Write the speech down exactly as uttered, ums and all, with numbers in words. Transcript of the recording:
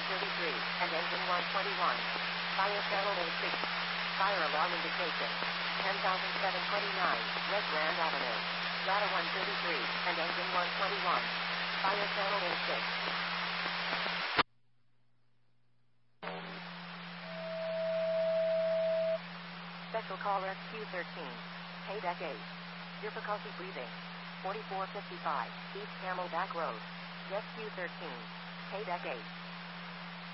thirty-three, and engine one twenty-one. Fire channel A six. Fire alarm indication. ten thousand seven hundred twenty-nine, West Grand Avenue. Ladder one thirty-three, and engine one twenty-one. Fire channel A six. Special call Rescue thirteen. Hey deck eight. Difficulty breathing. forty-four fifty-five, East Camelback Road. Rescue thirteen. Hey deck eight.